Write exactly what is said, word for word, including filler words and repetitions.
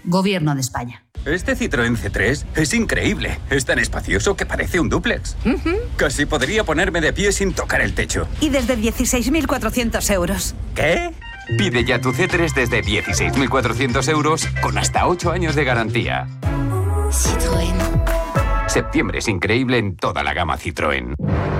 Gobierno de España. Este Citroën C tres es increíble. Es tan espacioso que parece un dúplex. Uh-huh. Casi podría ponerme de pie sin tocar el techo. Y desde dieciséis mil cuatrocientos euros. ¿Qué? Pide ya tu C tres desde dieciséis mil cuatrocientos euros con hasta ocho años de garantía. Citroën. Septiembre es increíble en toda la gama Citroën.